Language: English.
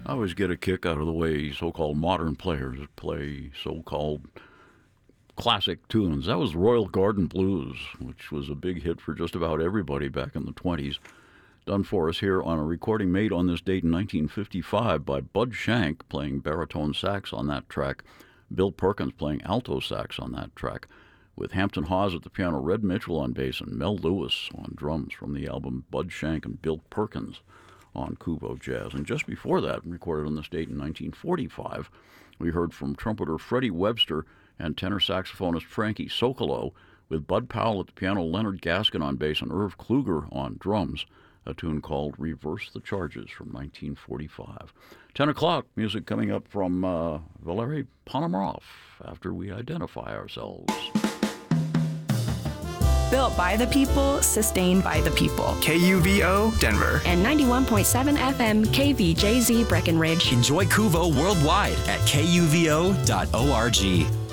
I always get a kick out of the way so-called modern players play so-called classic tunes. That was Royal Garden Blues, which was a big hit for just about everybody back in the 20s. Done for us here on a recording made on this date in 1955 by Bud Shank playing baritone sax on that track, Bill Perkins playing alto sax on that track, with Hampton Hawes at the piano, Red Mitchell on bass, and Mel Lewis on drums from the album Bud Shank and Bill Perkins on Kuvo Jazz. And just before that, recorded on this date in 1945, we heard from trumpeter Freddie Webster and tenor saxophonist Frankie Socolow, with Bud Powell at the piano, Leonard Gaskin on bass, and Irv Kluger on drums, a tune called Reverse the Charges from 1945. 10 o'clock, music coming up from Valery Ponomarev after we identify ourselves. Built by the people, sustained by the people. KUVO, Denver. And 91.7 FM, KVJZ, Breckenridge. Enjoy Kuvo worldwide at kuvo.org.